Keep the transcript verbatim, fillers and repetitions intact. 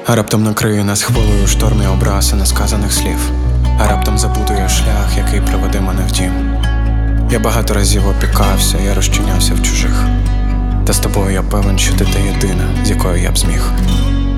А раптом накриє нас хвилею в штормі образ і несказаних слів. А раптом забудує шлях, який приведе мене в дім. Я багато разів опікався, я розчинявся в чужих. Та з тобою я певен, що ти та єдина, з якою я б зміг.